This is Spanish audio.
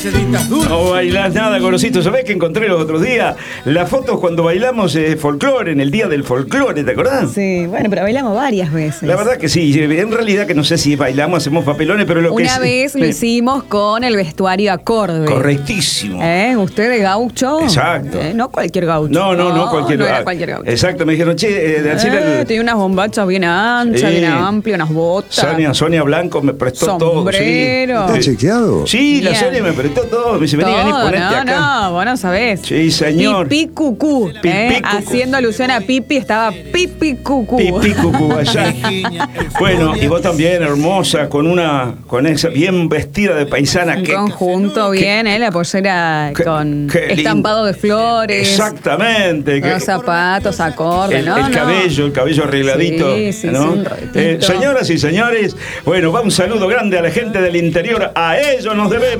No bailás nada, Gorosito. ¿Sabés que encontré los otros días? Las fotos cuando bailamos folclore, en el día del folclore, ¿te acordás? Sí, bueno, pero bailamos varias veces. La verdad que sí. En realidad que no sé si bailamos, hacemos papelones, pero lo que Una vez lo hicimos con el vestuario acorde. Correctísimo. ¿Usted de gaucho? Exacto. No cualquier gaucho. No, cualquier no era cualquier gaucho. Exacto, me dijeron, tenía unas bombachas bien anchas, bien amplias, unas botas. Sonia Blanco me prestó todo. Sombrero. ¿Está chequeado? Sí, la Bien. Sonia me prestó todo. Me dice, vení, ponete acá. No, vos no sabés. Sí, señor. Pipí cucú. Pipí cucú. Haciendo alusión a Pipi, estaba Pipi cucú. Pipí cucú allá. Bueno, y vos también, hermosa, con esa bien vestida de paisana. Un conjunto bien, la pollera con qué lindo. estampado de flores. Exactamente. Los zapatos, acordes, El cabello arregladito. Sí, ¿no? un rotito. Señoras y señores, bueno, va un saludo grande a la gente del interior. A ellos nos debemos.